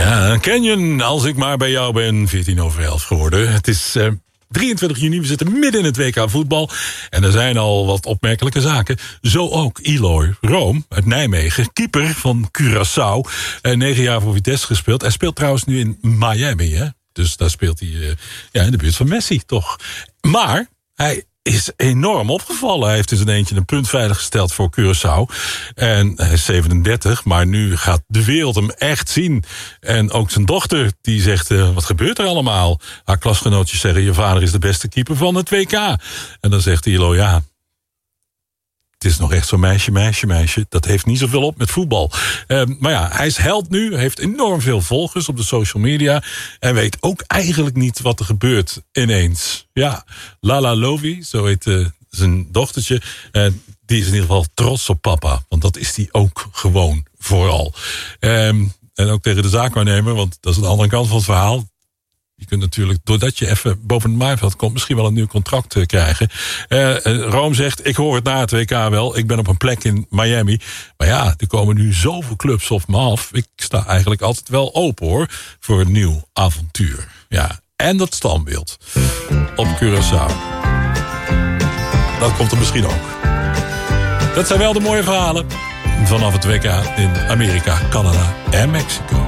Ja, Canyon, als ik maar bij jou ben, 11:14 geworden. Het is 23 juni, we zitten midden in het WK voetbal. En er zijn al wat opmerkelijke zaken. Zo ook Eloy Room uit Nijmegen, keeper van Curaçao. 9 jaar voor Vitesse gespeeld. Hij speelt trouwens nu in Miami, hè? Dus daar speelt hij in de buurt van Messi, toch. Maar hij is enorm opgevallen. Hij heeft in zijn eentje een punt veiliggesteld voor Curaçao. En hij is 37, maar nu gaat de wereld hem echt zien. En ook zijn dochter, die zegt, wat gebeurt er allemaal? Haar klasgenootjes zeggen, je vader is de beste keeper van het WK. En dan zegt Ilo, ja, het is nog echt zo'n meisje. Dat heeft niet zoveel op met voetbal. Maar ja, hij is held nu. Heeft enorm veel volgers op de social media. En weet ook eigenlijk niet wat er gebeurt ineens. Ja, Lala Lovi, zo heet zijn dochtertje. Die is in ieder geval trots op papa. Want dat is die ook gewoon vooral. En ook tegen de zaakwaarnemer, want dat is de andere kant van het verhaal. Je kunt natuurlijk, doordat je even boven het maaiveld komt, misschien wel een nieuw contract krijgen. Rome zegt, ik hoor het na het WK wel. Ik ben op een plek in Miami. Maar ja, er komen nu zoveel clubs op me af. Ik sta eigenlijk altijd wel open, hoor, voor een nieuw avontuur. Ja, en dat standbeeld op Curaçao. Dat komt er misschien ook. Dat zijn wel de mooie verhalen vanaf het WK in Amerika, Canada en Mexico.